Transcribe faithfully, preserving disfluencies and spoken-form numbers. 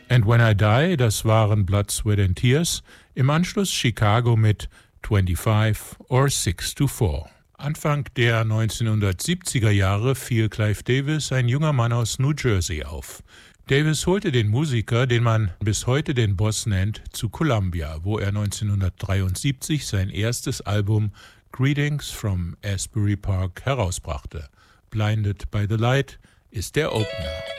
And When I Die, das waren Blood, Sweat and Tears. Im Anschluss Chicago mit twenty-five or six to four. Anfang der neunzehnhundertsiebziger Jahre fiel Clive Davis, ein junger Mann aus New Jersey, auf. Davis holte den Musiker, den man bis heute den Boss nennt, zu Columbia, wo er neunzehnhundertdreiundsiebzig sein erstes Album Greetings from Asbury Park herausbrachte. Blinded by the Light ist der Opener.